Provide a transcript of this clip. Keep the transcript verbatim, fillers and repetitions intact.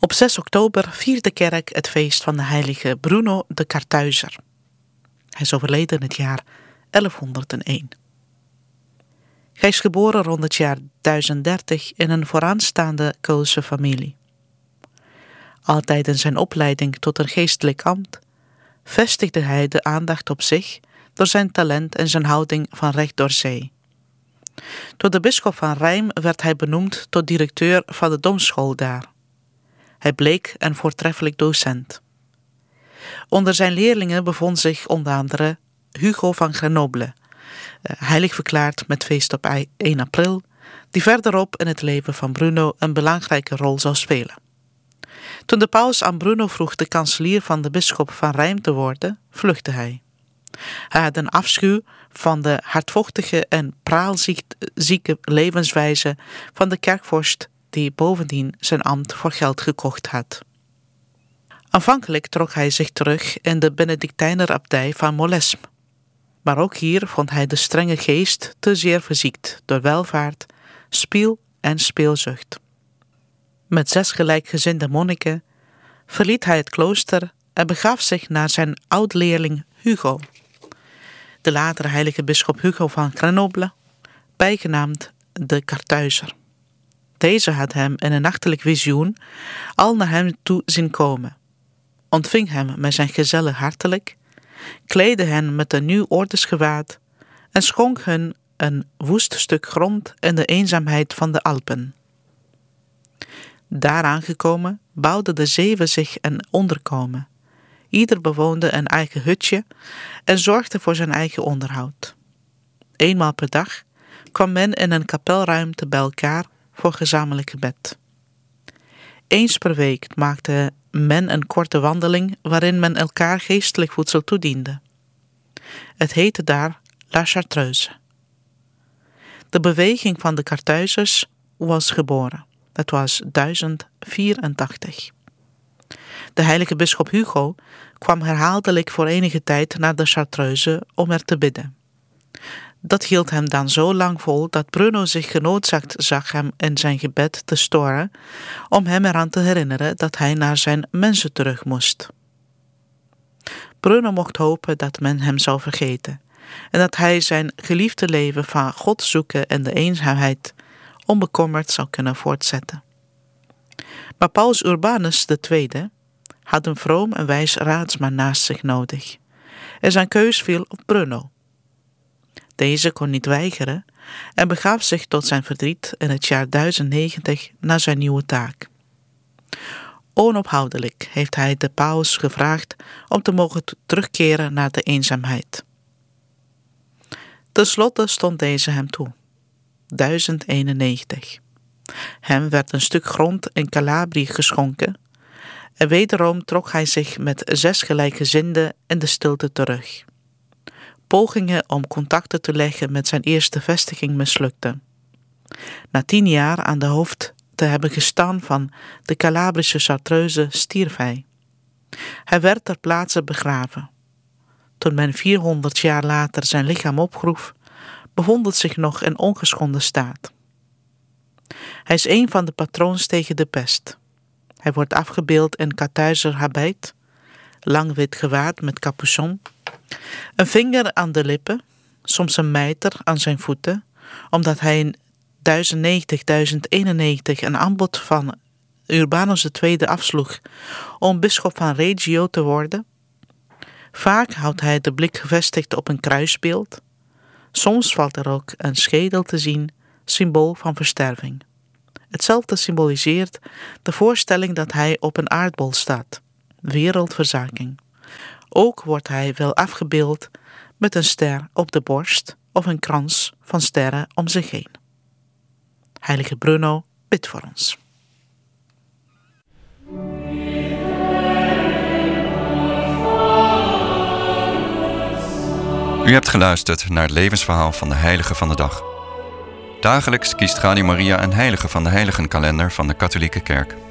Op zes oktober viert de kerk het feest van de heilige Bruno de Kartuizer. Hij is overleden in het jaar elfhonderdéén. Hij is geboren rond het jaar duizend dertig in een vooraanstaande Keulse familie. Al tijdens zijn opleiding tot een geestelijk ambt vestigde hij de aandacht op zich door zijn talent en zijn houding van recht door zee. Door de bisschop van Rijm werd hij benoemd tot directeur van de domschool daar. Hij bleek een voortreffelijk docent. Onder zijn leerlingen bevond zich onder andere Hugo van Grenoble, heilig verklaard met feest op één april, die verderop in het leven van Bruno een belangrijke rol zou spelen. Toen de paus aan Bruno vroeg de kanselier van de bisschop van Rijm te worden, vluchtte hij. Hij had een afschuw van de hardvochtige en praalzieke levenswijze van de kerkvorst die bovendien zijn ambt voor geld gekocht had. Aanvankelijk trok hij zich terug in de Benedictijnerabdij van Molesme. Maar ook hier vond hij de strenge geest te zeer verziekt door welvaart, spiel en speelzucht. Met zes gelijkgezinde monniken verliet hij het klooster en begaf zich naar zijn oud-leerling Hugo, de latere heilige bisschop Hugo van Grenoble, bijgenaamd de Kartuizer. Deze had hem in een nachtelijk visioen al naar hem toe zien komen, ontving hem met zijn gezellen hartelijk, kleedde hen met een nieuw ordensgewaad en schonk hun een woest stuk grond in de eenzaamheid van de Alpen. Daar aangekomen bouwden de zeven zich een onderkomen. Ieder bewoonde een eigen hutje en zorgde voor zijn eigen onderhoud. Eenmaal per dag kwam men in een kapelruimte bij elkaar voor gezamenlijk gebed. Eens per week maakte men een korte wandeling waarin men elkaar geestelijk voedsel toediende. Het heette daar La Chartreuse. De beweging van de Kartuizers was geboren. Het was duizend vierentachtig. De heilige bisschop Hugo kwam herhaaldelijk voor enige tijd naar de Chartreuse om er te bidden. Dat hield hem dan zo lang vol dat Bruno zich genoodzaakt zag hem in zijn gebed te storen om hem eraan te herinneren dat hij naar zijn mensen terug moest. Bruno mocht hopen dat men hem zou vergeten en dat hij zijn geliefde leven van God zoeken en de eenzaamheid onbekommerd zou kunnen voortzetten. Maar Paus Urbanus de Tweede had een vroom en wijs raadsman naast zich nodig en zijn keus viel op Bruno. Deze kon niet weigeren en begaf zich tot zijn verdriet in het jaar duizend negentig naar zijn nieuwe taak. Onophoudelijk heeft hij de paus gevraagd om te mogen terugkeren naar de eenzaamheid. Ten slotte stond deze hem toe. duizend eenennegentig. Hem werd een stuk grond in Calabrië geschonken en wederom trok hij zich met zes gelijkgezinden in de stilte terug. Pogingen om contacten te leggen met zijn eerste vestiging mislukten. Na tien jaar aan de hoofd te hebben gestaan van de Calabrische Chartreuse stierf hij. Hij werd ter plaatse begraven. Toen men vierhonderd jaar later zijn lichaam opgroef, bevond het zich nog in ongeschonden staat. Hij is een van de patroons tegen de pest. Hij wordt afgebeeld in Kartuizer habit, lang wit gewaad met capuchon, een vinger aan de lippen, soms een mijter aan zijn voeten, omdat hij in duizend negentig duizend eenennegentig een aanbod van Urbanus de Tweede afsloeg om bisschop van Reggio te worden. Vaak houdt hij de blik gevestigd op een kruisbeeld. Soms valt er ook een schedel te zien, symbool van versterving. Hetzelfde symboliseert de voorstelling dat hij op een aardbol staat, wereldverzaking. Ook wordt hij wel afgebeeld met een ster op de borst of een krans van sterren om zich heen. Heilige Bruno, bid voor ons. U hebt geluisterd naar het levensverhaal van de heilige van de dag. Dagelijks kiest Radio Maria een heilige van de heiligenkalender van de katholieke kerk.